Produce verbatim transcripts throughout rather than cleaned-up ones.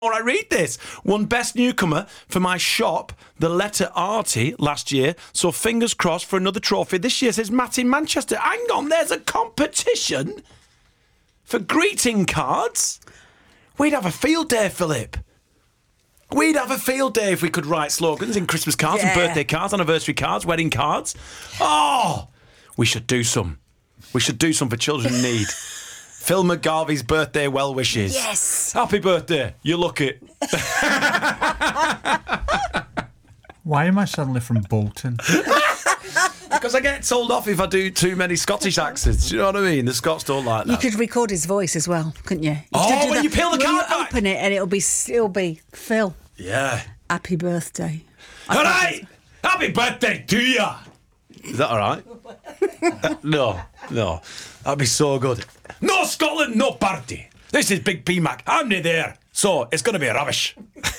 Or I read this. Won Best Newcomer for my shop, the letter Artie, last year. So fingers crossed for another trophy this year, says Matt in Manchester. Hang on, there's a competition for greeting cards. We'd have a field day, Philip. We'd have a field day if we could write slogans in Christmas cards Yeah. and birthday cards, anniversary cards, wedding cards. Oh, we should do some. We should do some for children in need. Phil McGarvey's birthday well wishes. Yes. Happy birthday. You look it. Why am I suddenly from Bolton? Because I get told off if I do too many Scottish accents. Do you know what I mean? The Scots don't like that. You could record his voice as well, couldn't you? you Oh, could do when that. you peel the When card you back. open it and it'll be it'll be Phil. Yeah. Happy birthday. All right. Happy birthday to you. Is that all right? Uh, no, no. That'd be so good. No Scotland, no party. This is Big P Mac. I'm not there. So it's going to be rubbish.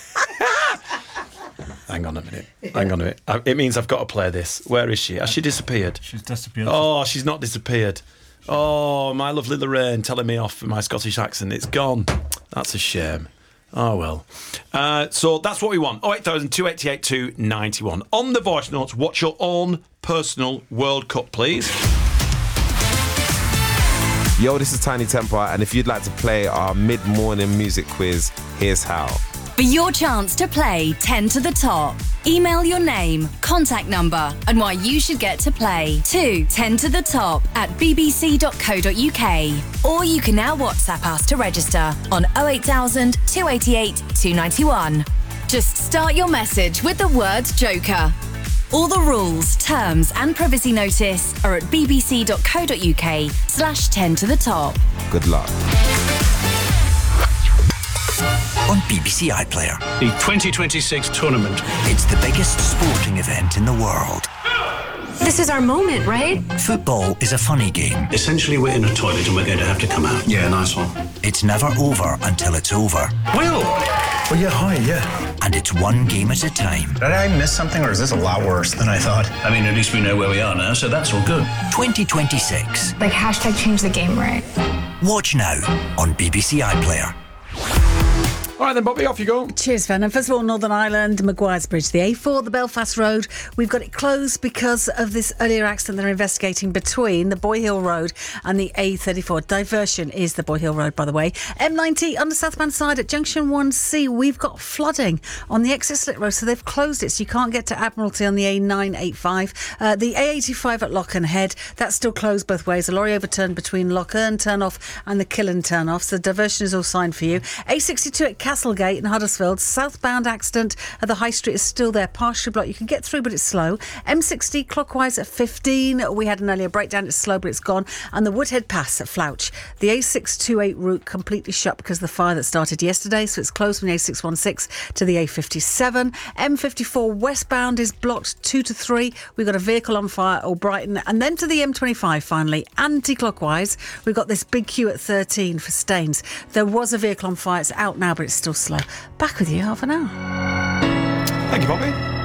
Hang on a minute. Hang on a minute. Uh, It means I've got to play this. Where is she? Has she disappeared? She's disappeared. Oh, she's not disappeared. Oh, my lovely Lorraine telling me off for my Scottish accent. It's gone. That's a shame. Oh, well. Uh, so that's what we want. oh eight thousand, two eight eight, two nine one. On the voice notes, what's your own personal World Cup, please? Yo, this is Tiny Temper, and if you'd like to play our mid-morning music quiz, here's how. For your chance to play ten to the top, email your name, contact number, and why you should get to play to ten to the top at b b c dot co dot u k. Or you can now WhatsApp us to register on oh eight thousand, two eight eight, two nine one. Just start your message with the word Joker. All the rules, terms, and privacy notice are at b b c dot co dot u k slash ten to the top. Good luck. On B B C iPlayer, The twenty twenty-six tournament. it's the biggest sporting event in the world. This is our moment, right? Football is a funny game. Essentially, we're in a toilet and we're going to have to come out. Yeah, nice one. It's never over until it's over. Will! Oh, yeah, hi, yeah. And it's one game at a time. Did I miss something, or is this a lot worse than I thought? I mean, at least we know where we are now, so that's all good. twenty twenty-six. Like hashtag change the game, right? Watch now on B B C iPlayer. All right then, Bobby, off you go. Cheers, Fan. And first of all, Northern Ireland, Maguire's Bridge, the A four, the Belfast Road. We've got it closed because of this earlier accident they're investigating between the Boy Hill Road and the A thirty-four. Diversion is the Boy Hill Road, by the way. M ninety on the southbound side at Junction one C. We've got flooding on the Exeter Slit Road, so they've closed it, so you can't get to Admiralty on the A nine eighty-five. Uh, the A eighty-five at Lough Head, that's still closed both ways. A lorry overturned between Lough turn-off and the Killen turn-off, so the diversion is all signed for you. A sixty-two at Castlegate in Huddersfield, southbound accident at the High Street is still there, partially blocked. You can get through, but it's slow. M sixty clockwise at fifteen. We had an earlier breakdown. It's slow, but it's gone. And the Woodhead Pass at Flouch. The A six twenty-eight route completely shut because of the fire that started yesterday, so it's closed from the A six sixteen to the A fifty-seven. M fifty-four westbound is blocked two to three. We've got a vehicle on fire at Brighton. And then to the M twenty-five finally, anti-clockwise. We've got this big queue at thirteen for Staines. There was a vehicle on fire. It's out now, but it's still slow. Back with you half an hour. Thank you, Bobby.